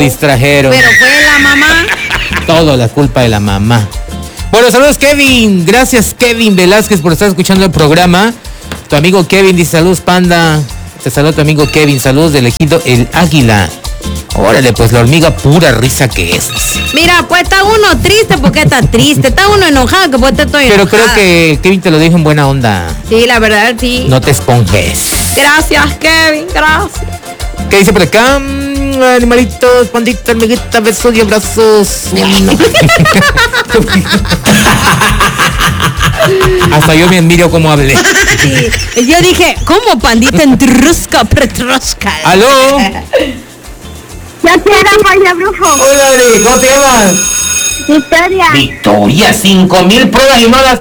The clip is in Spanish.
distrajeron. Pero fue la mamá. Todo la culpa de la mamá. Bueno, saludos Kevin. Gracias Kevin Velázquez por estar escuchando el programa. Tu amigo Kevin dice saludos Panda. Te saluda tu amigo Kevin. Saludos del ejido El Águila. Órale, pues la hormiga pura risa que es. Mira, pues está uno triste porque está triste. Está uno enojado que pues estoy enojada. Pero creo que Kevin te lo dijo en buena onda. Sí, la verdad, sí. No te esponjes. Gracias, Kevin. Gracias. ¿Qué dice por acá? Animalitos, pandita, hormiguita, besos y abrazos. Hasta yo me admiro cómo hablé. Sí. Yo dije, ¿cómo pandita entrusca, pretrosca? ¿Aló? Yo quiero Pollo Brujo. Hola, ¿cómo te llamas? Victoria. Victoria, 5,000 pruebas y no las